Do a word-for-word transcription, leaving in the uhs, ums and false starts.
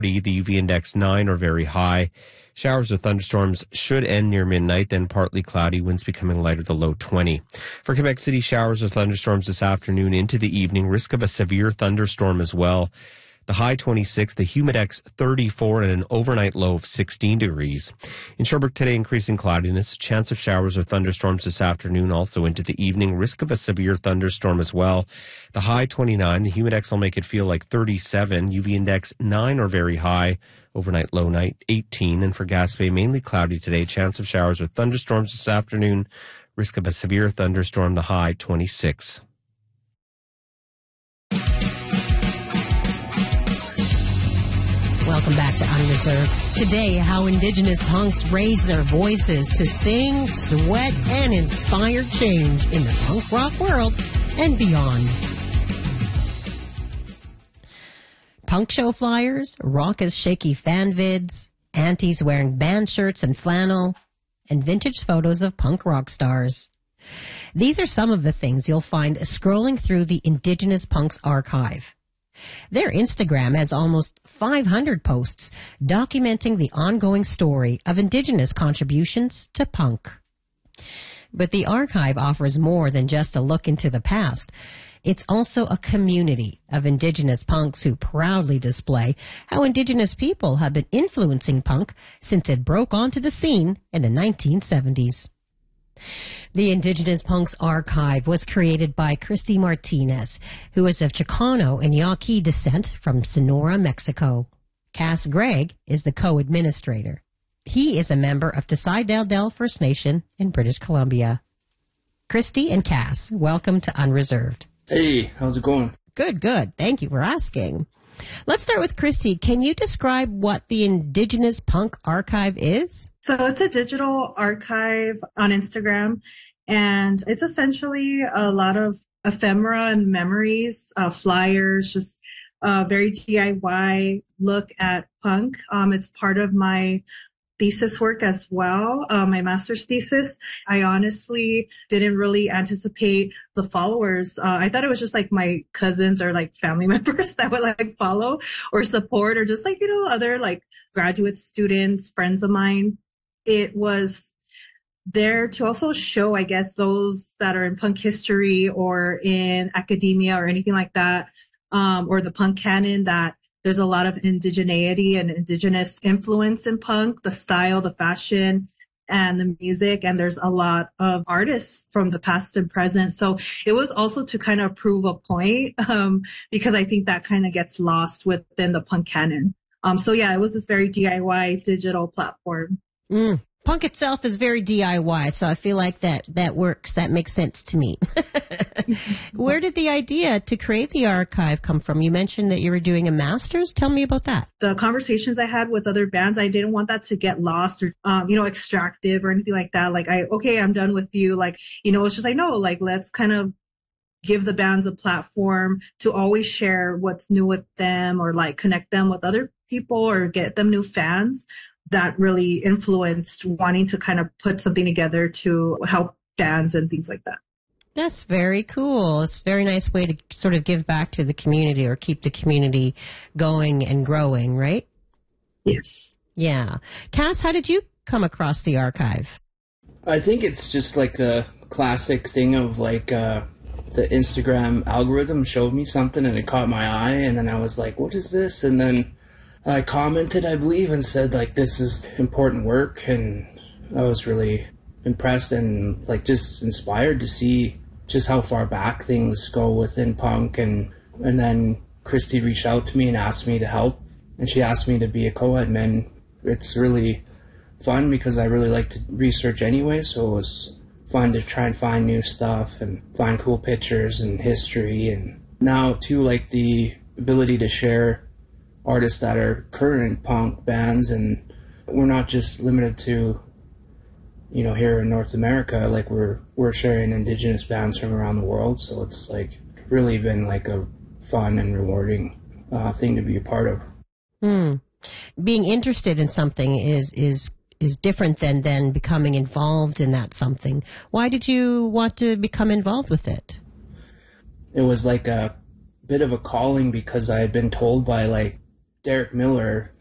The U V index nine or very high. Showers or thunderstorms should end near midnight, then partly cloudy, winds becoming lighter, the low twenty. For Quebec City, showers or thunderstorms this afternoon into the evening, risk of a severe thunderstorm as well. The high twenty-six, the humidex thirty-four, and an overnight low of sixteen degrees. In Sherbrooke today, increasing cloudiness, chance of showers or thunderstorms this afternoon, also into the evening, risk of a severe thunderstorm as well. The high twenty-nine, the humidex will make it feel like thirty-seven, U V index nine or very high, overnight low night eighteen. And for Gaspé, mainly cloudy today, chance of showers or thunderstorms this afternoon, risk of a severe thunderstorm, the high twenty-six. Welcome back to Unreserved. Today, how Indigenous punks raise their voices to sing, sweat, and inspire change in the punk rock world and beyond. Punk show flyers, raucous shaky fan vids, aunties wearing band shirts and flannel, and vintage photos of punk rock stars. These are some of the things you'll find scrolling through the Indigenous Punks archive. Their Instagram has almost five hundred posts documenting the ongoing story of Indigenous contributions to punk. But the archive offers more than just a look into the past. It's also a community of Indigenous punks who proudly display how Indigenous people have been influencing punk since it broke onto the scene in the nineteen seventies. The Indigenous Punks Archive was created by Christy Martinez, who is of Chicano and Yaqui descent from Sonora, Mexico. Cass Gregg is the co-administrator. He is a member of Tsai Del Del First Nation in British Columbia. Christy and Cass, welcome to Unreserved. Hey, how's it going? Good, good. Thank you for asking. Let's start with Christy. Can you describe what the Indigenous Punk Archive is? So it's a digital archive on Instagram, and it's essentially a lot of ephemera and memories, uh, flyers, just a very D I Y look at punk. Um, it's part of my thesis work as well, uh, my master's thesis. I honestly didn't really anticipate the followers. Uh, I thought it was just like my cousins or like family members that would like follow or support, or just like, you know, other like graduate students, friends of mine. It was there to also show, I guess, those that are in punk history or in academia or anything like that, um, or the punk canon, that there's a lot of indigeneity and indigenous influence in punk, the style, the fashion, and the music. And there's a lot of artists from the past and present. So it was also to kind of prove a point, um, because I think that kind of gets lost within the punk canon. Um, so yeah, it was this very D I Y digital platform. Mm. Punk itself is very D I Y, so I feel like that, that works. That makes sense to me. Where did the idea to create the archive come from? You mentioned that you were doing a master's. Tell me about that. The conversations I had with other bands, I didn't want that to get lost or, um, you know, extractive or anything like that. Like, I, okay, I'm done with you. Like, you know, it's just like, no, like, let's kind of give the bands a platform to always share what's new with them, or like connect them with other people or get them new fans. That really influenced wanting to kind of put something together to help bands and things like that. That's very cool. It's a very nice way to sort of give back to the community or keep the community going and growing, right? Yes. Yeah. Cass, how did you come across the archive? I think it's just like a classic thing of like uh, the Instagram algorithm showed me something and it caught my eye, and then I was like, what is this? And then I commented, I believe, and said, like, this is important work, and I was really impressed and, like, just inspired to see just how far back things go within punk, and and then Christy reached out to me and asked me to help, and she asked me to be a co-admin. It's really fun because I really like to research anyway, so it was fun to try and find new stuff and find cool pictures and history, and now, too, like, the ability to share artists that are current punk bands, and we're not just limited to, you know, here in North America. Like, we're we're sharing Indigenous bands from around the world, so it's like really been like a fun and rewarding uh, thing to be a part of. Hmm. Being interested in something is is is different than than becoming involved in that something. Why did you want to become involved with it? It was like a bit of a calling because I had been told by like Derek Miller